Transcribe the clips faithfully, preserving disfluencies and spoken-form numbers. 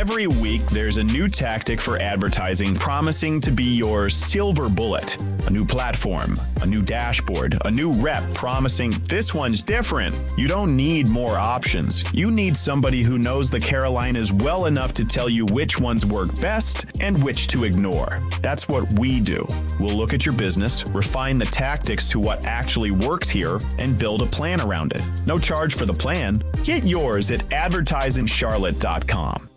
Every week, there's a new tactic for advertising promising to be your silver bullet. A new platform, a new dashboard, a new rep promising this one's different. You don't need more options. You need somebody who knows the Carolinas well enough to tell you which ones work best and which to ignore. That's what we do. We'll look at your business, refine the tactics to what actually works here, and build a plan around it. No charge for the plan. Get yours at advertising charlotte dot com.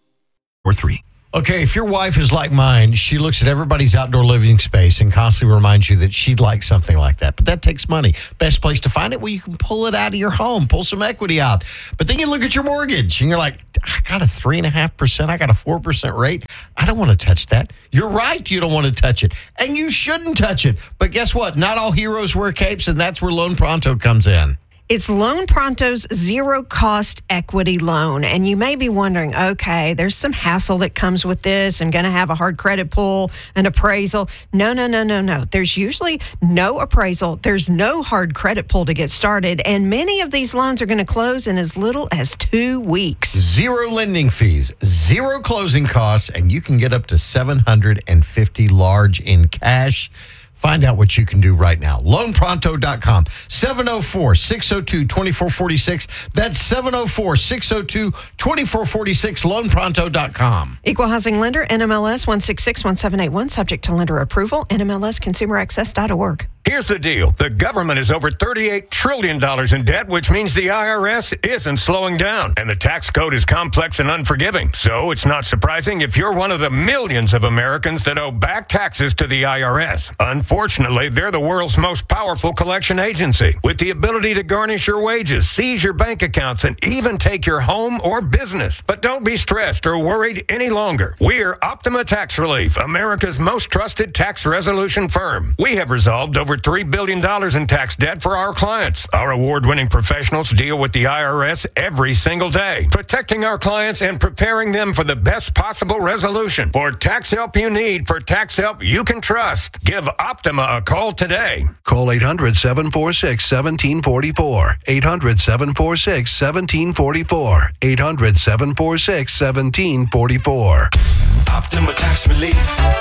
Or three. Okay, if your wife is like mine, she looks at everybody's outdoor living space and constantly reminds you that she'd like something like that. But that takes money. Best place to find it? Well, you can pull it out of your home, pull some equity out. But then you look at your mortgage and you're like, I got a three point five percent, I got a four percent rate. I don't want to touch that. You're right, you don't want to touch it. And you shouldn't touch it. But guess what? Not all heroes wear capes, and that's where Loan Pronto comes in. It's Loan Pronto's zero-cost equity loan, and you may be wondering, okay, there's some hassle that comes with this. I'm going to have a hard credit pull, an appraisal. No, no, no, no, no. There's usually no appraisal. There's no hard credit pull to get started, and many of these loans are going to close in as little as two weeks. Zero lending fees, zero closing costs, and you can get up to seven hundred fifty dollars large in cash. Find out what you can do right now. loan pronto dot com. seven oh four, six oh two, two four four six. That's seven oh four, six oh two, two four four six. loan pronto dot com. Equal housing lender, N M L S one six six one seven eight one, subject to lender approval, N M L S consumer access dot org. Here's the deal. The government is over thirty-eight trillion dollars in debt, which means the I R S isn't slowing down. And the tax code is complex and unforgiving. So it's not surprising if you're one of the millions of Americans that owe back taxes to the I R S. Unfortunately, they're the world's most powerful collection agency, with the ability to garnish your wages, seize your bank accounts, and even take your home or business. But don't be stressed or worried any longer. We're Optima Tax Relief, America's most trusted tax resolution firm. We have resolved over three billion dollars in tax debt for our clients. Our award-winning professionals deal with the I R S every single day, protecting our clients and preparing them for the best possible resolution. For tax help you need, for tax help you can trust, give Optima a call today. Call eight hundred, seven four six, one seven four four. eight hundred, seven four six, one seven four four. eight hundred, seven four six, one seven four four. Optima Tax Relief.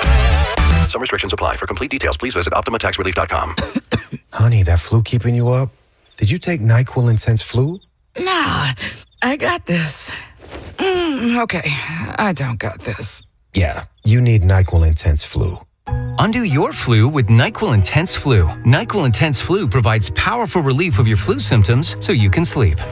Some restrictions apply. For complete details, please visit optima tax relief dot com. Honey, that flu keeping you up? Did you take NyQuil Intense Flu? Nah, I got this. Mm, okay, I don't got this. Yeah, you need NyQuil Intense Flu. Undo your flu with NyQuil Intense Flu. NyQuil Intense Flu provides powerful relief of your flu symptoms so you can sleep.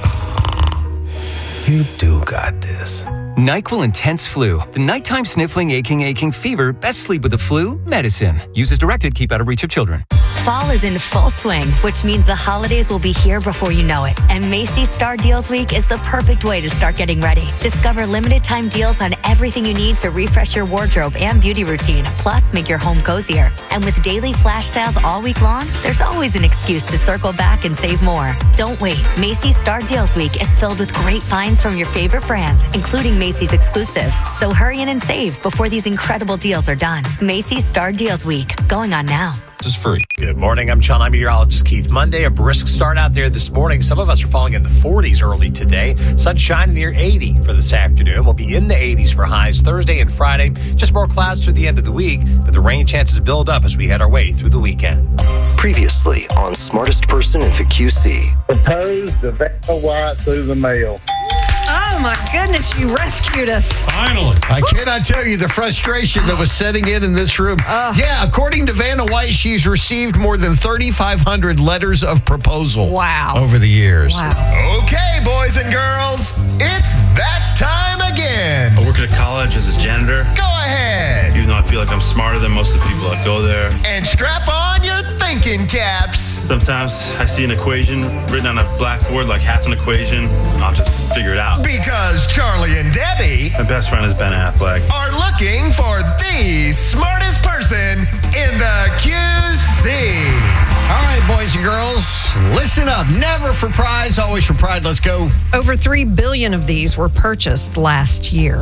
You do got this. NyQuil Intense Flu. The nighttime sniffling, aching, aching fever. Best sleep with the flu medicine. Use as directed. Keep out of reach of children. Fall is in full swing, which means the holidays will be here before you know it. And Macy's Star Deals Week is the perfect way to start getting ready. Discover limited time deals on everything you need to refresh your wardrobe and beauty routine, plus make your home cozier. And with daily flash sales all week long, there's always an excuse to circle back and save more. Don't wait. Macy's Star Deals Week is filled with great finds from your favorite brands, including Macy's exclusives. So hurry in and save before these incredible deals are done. Macy's Star Deals Week, going on now. This is free. Good morning. I'm John. I'm meteorologist Keith. Monday, a brisk start out there this morning. Some of us are falling in the forties early today. Sunshine near eighty for this afternoon. We'll be in the eighties for highs Thursday and Friday. Just more clouds through the end of the week, but the rain chances build up as we head our way through the weekend. Previously on Smartest Person in the Q C. Proposed the Vanna White through the mail. Oh, my goodness, you rescued us. Finally. I cannot tell you the frustration that was setting in in this room. Uh, yeah, according to Vanna White, she's received more than thirty-five hundred letters of proposal. Wow. Over the years. Wow. Okay, boys and girls, it's that time again. I work at a college as a janitor. Go ahead. Even though I feel like I'm smarter than most of the people that go there. And strap on your thinking caps. Sometimes I see an equation written on a blackboard, like half an equation. I'll just figure it out. Because Charlie and Debbie, my best friend is Ben Affleck, are looking for the smartest person in the Q C. All right, boys and girls, listen up. Never for prize, always for pride. Let's go. Over three billion of these were purchased last year.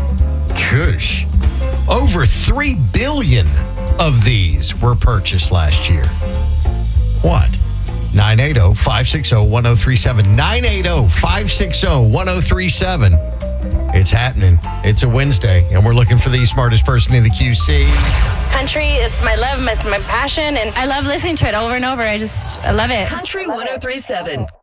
Gosh. Over three billion of these were purchased last year. What? nine eight zero, five six zero, one zero three seven. nine eight zero, five six zero, one zero three seven. It's It's happening. It's a Wednesday, and we're looking for the smartest person in the Q C. Country, it's my love, it's my passion, and I love listening to it over and over. I just, I love it. Country one oh three point seven.